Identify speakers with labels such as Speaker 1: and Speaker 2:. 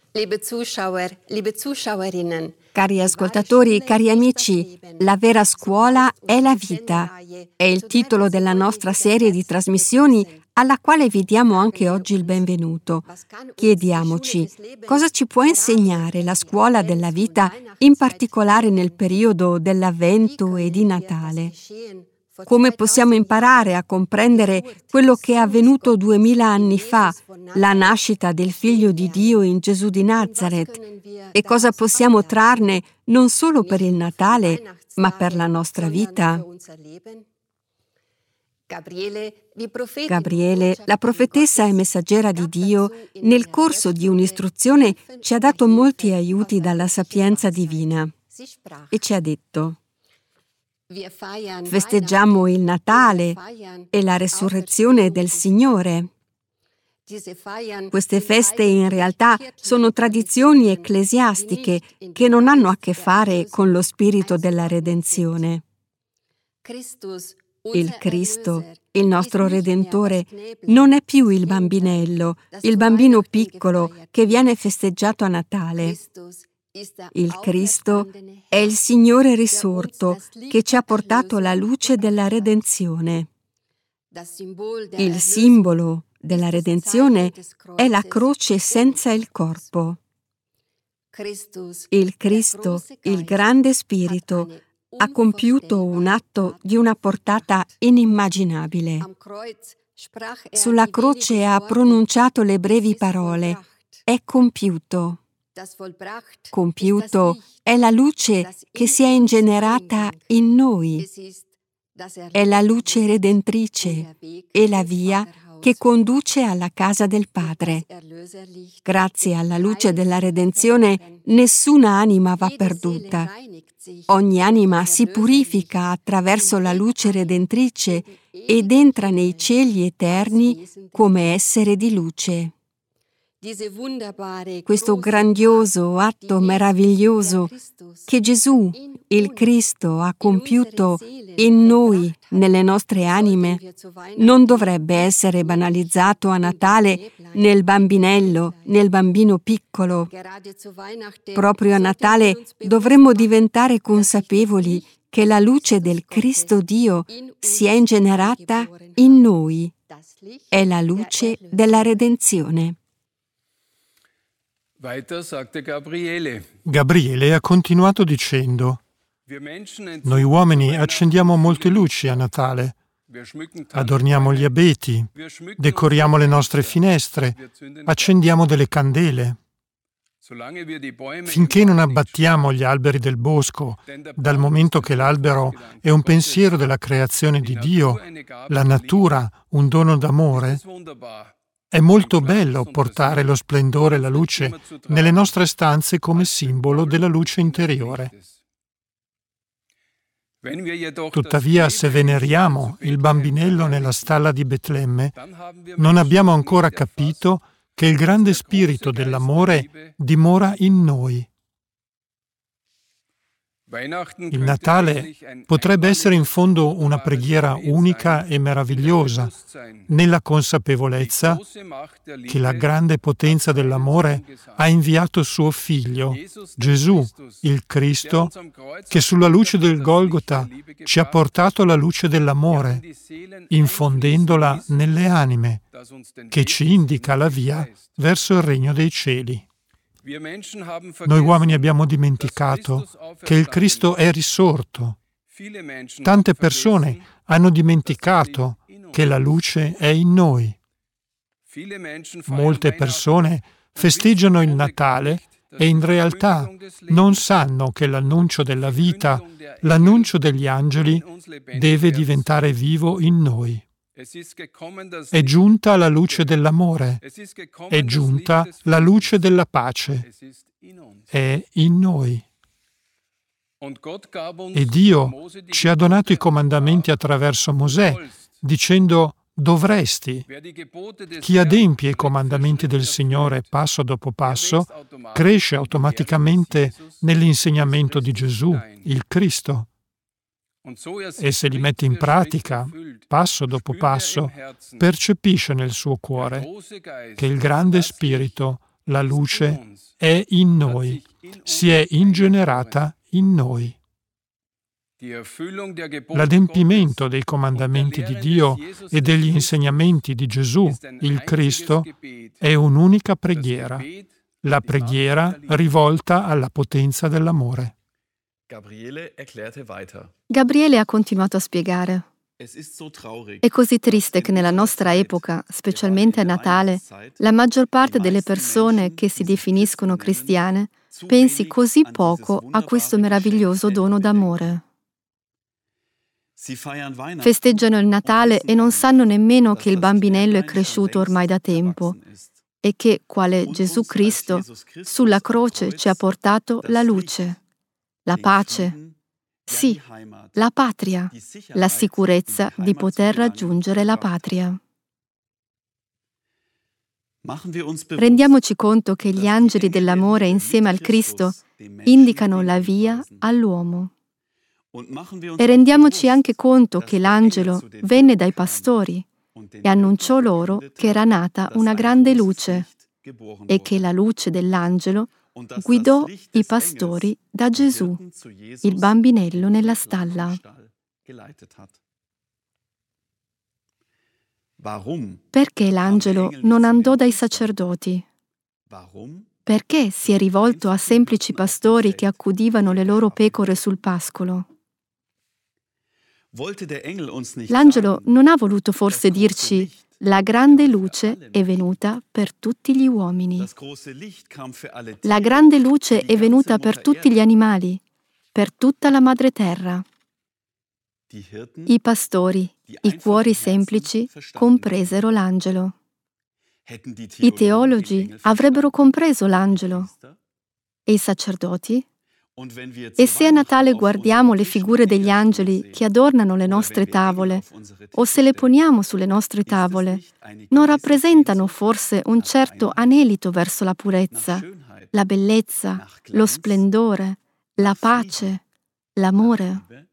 Speaker 1: Liebe Zuschauer, liebe Zuschauerinnen,
Speaker 2: Cari ascoltatori, cari amici, la vera scuola è la vita. È il titolo della nostra serie di trasmissioni alla quale vi diamo anche oggi il benvenuto. Chiediamoci, cosa ci può insegnare la scuola della vita, in particolare nel periodo dell'Avvento e di Natale? Come possiamo imparare a comprendere quello che è avvenuto 2000 anni fa, la nascita del Figlio di Dio in Gesù di Nazareth? E cosa possiamo trarne non solo per il Natale, ma per la nostra vita? Gabriele, la profetessa e messaggera di Dio, nel corso di un'istruzione ci ha dato molti aiuti dalla sapienza divina e ci ha detto: festeggiamo il Natale e la resurrezione del Signore. Queste feste in realtà sono tradizioni ecclesiastiche che non hanno a che fare con lo spirito della redenzione. Il Cristo, il nostro Redentore, non è più il bambinello, il bambino piccolo che viene festeggiato a Natale. Il Cristo è il Signore risorto che ci ha portato la luce della redenzione. Il simbolo della redenzione è la croce senza il corpo. Il Cristo, il grande Spirito, ha compiuto un atto di una portata inimmaginabile. Sulla croce ha pronunciato le brevi parole: è compiuto. Compiuto è la luce che si è ingenerata in noi. È la luce redentrice e la via che conduce alla casa del Padre. Grazie alla luce della redenzione, nessuna anima va perduta. Ogni anima si purifica attraverso la luce redentrice ed entra nei cieli eterni come essere di luce. Questo grandioso atto meraviglioso che Gesù, il Cristo, ha compiuto in noi, nelle nostre anime, non dovrebbe essere banalizzato a Natale nel bambinello, nel bambino piccolo. Proprio a Natale dovremmo diventare consapevoli che la luce del Cristo Dio si è ingenerata in noi. È la luce della redenzione.
Speaker 3: Gabriele ha continuato dicendo: noi uomini accendiamo molte luci a Natale, adorniamo gli abeti, decoriamo le nostre finestre, accendiamo delle candele. Finché non abbattiamo gli alberi del bosco, dal momento che l'albero è un pensiero della creazione di Dio, la natura un dono d'amore, è molto bello portare lo splendore e la luce nelle nostre stanze come simbolo della luce interiore. Tuttavia, se veneriamo il bambinello nella stalla di Betlemme, non abbiamo ancora capito che il grande spirito dell'amore dimora in noi. Il Natale potrebbe essere in fondo una preghiera unica e meravigliosa, nella consapevolezza che la grande potenza dell'amore ha inviato suo Figlio, Gesù, il Cristo, che sulla luce del Golgota ci ha portato la luce dell'amore, infondendola nelle anime, che ci indica la via verso il regno dei cieli. Noi uomini abbiamo dimenticato che il Cristo è risorto. Tante persone hanno dimenticato che la luce è in noi. Molte persone festeggiano il Natale e in realtà non sanno che l'annuncio della vita, l'annuncio degli angeli, deve diventare vivo in noi. È giunta la luce dell'amore, è giunta la luce della pace, è in noi. E Dio ci ha donato i comandamenti attraverso Mosè, dicendo: dovresti. Chi adempie i comandamenti del Signore passo dopo passo, cresce automaticamente nell'insegnamento di Gesù, il Cristo. E se li mette in pratica, passo dopo passo, percepisce nel suo cuore che il grande Spirito La luce è in noi, si è ingenerata in noi. L'adempimento dei comandamenti di Dio e degli insegnamenti di Gesù, il Cristo, è un'unica preghiera, la preghiera rivolta alla potenza dell'amore.
Speaker 4: Gabriele ha continuato a spiegare. È così triste che nella nostra epoca, specialmente a Natale, la maggior parte delle persone che si definiscono cristiane pensi così poco a questo meraviglioso dono d'amore. Festeggiano il Natale e non sanno nemmeno che il bambinello è cresciuto ormai da tempo e che, quale Gesù Cristo, sulla croce ci ha portato la luce, la pace, sì, la patria, la sicurezza di poter raggiungere la patria. Rendiamoci conto che gli angeli dell'amore insieme al Cristo indicano la via all'uomo. E rendiamoci anche conto che l'angelo venne dai pastori e annunciò loro che era nata una grande luce e che la luce dell'angelo guidò i pastori da Gesù, il bambinello nella stalla. Perché l'angelo non andò dai sacerdoti? Perché si è rivolto a semplici pastori che accudivano le loro pecore sul pascolo? L'angelo non ha voluto forse dirci: la grande luce è venuta per tutti gli uomini. La grande luce è venuta per tutti gli animali, per tutta la madre terra. I pastori, i cuori semplici, compresero l'angelo. I teologi avrebbero compreso l'angelo. E i sacerdoti? E se a Natale guardiamo le figure degli angeli che adornano le nostre tavole, o se le poniamo sulle nostre tavole, non rappresentano forse un certo anelito verso la purezza, la bellezza, lo splendore, la pace, l'amore?